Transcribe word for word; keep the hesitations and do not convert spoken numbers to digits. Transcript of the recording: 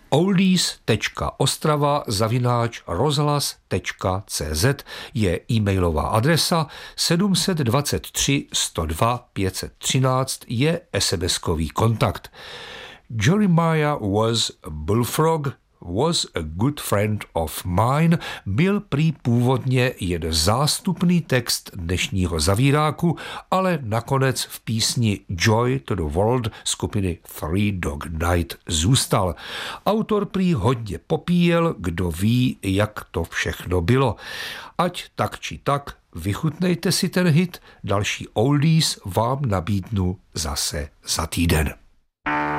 oldies tečka ostrava zavináč rozhlas tečka cé zet je e-mailová adresa, sedm set dvacet tři sto dva pět set třináct je es em eskový kontakt. Jeremiah was a bullfrog, was a good friend of mine byl prý původně jen zástupný text dnešního zavíráku, ale nakonec v písni Joy to the World skupiny Three Dog Night zůstal. Autor prý hodně popíjel, kdo ví, jak to všechno bylo. Ať tak či tak, vychutnejte si ten hit, další oldies vám nabídnu zase za týden.